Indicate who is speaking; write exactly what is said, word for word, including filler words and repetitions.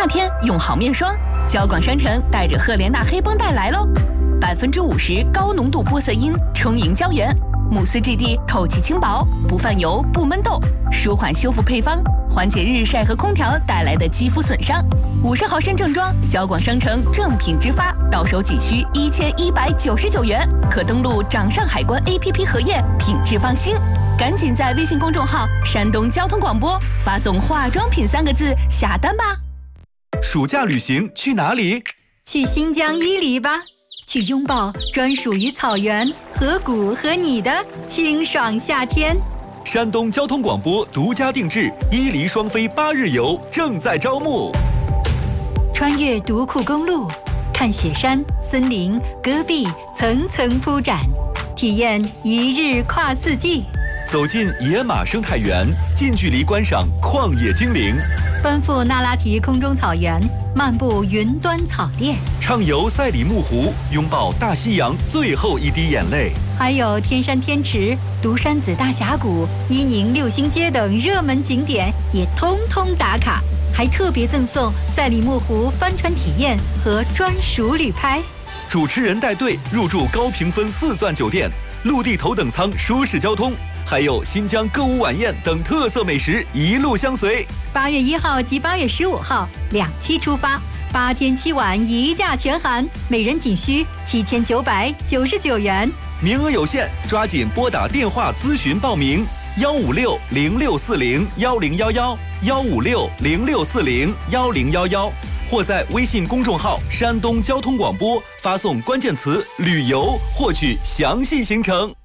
Speaker 1: 夏天用好面霜，交广商城带着赫莲娜黑绷带来喽，百分之五十高浓度玻色因充盈胶原，慕斯质地透气轻薄，不泛油不闷痘，舒缓修复配方，缓解日晒和空调带来的肌肤损伤。五十毫升正装，交广商城正品直发，到手仅需一千一百九十九元，可登录掌上海关 A P P 核验，品质放心。赶紧在微信公众号“山东交通广播”发送“化妆品”三个字下单吧。
Speaker 2: 暑假旅行去哪里？
Speaker 3: 去新疆伊犁吧，去拥抱专属于草原、河谷和你的清爽夏天。
Speaker 2: 山东交通广播独家定制伊犁双飞八日游正在招募。
Speaker 3: 穿越独库公路，看雪山、森林、戈壁层层铺展，体验一日跨四季。
Speaker 2: 走进野马生态园，近距离观赏旷野精灵。
Speaker 3: 奔赴那拉提空中草原，漫步云端草甸，
Speaker 2: 畅游赛里木湖，拥抱大西洋最后一滴眼泪。
Speaker 3: 还有天山天池、独山子大峡谷、伊宁六星街等热门景点也通通打卡，还特别赠送赛里木湖帆船体验和专属旅拍。
Speaker 2: 主持人带队入住高评分四钻酒店，陆地头等舱舒适交通，还有新疆歌舞晚宴等特色美食一路相随。
Speaker 3: 八月一号及八月十五号两期出发，八天七晚一价全含，每人仅需七千九百九十九元，
Speaker 2: 名额有限，抓紧拨打电话咨询报名：幺五六零六四零幺零幺幺，幺五六零六四零幺零幺幺，或在微信公众号“山东交通广播”发送关键词“旅游”获取详细行程。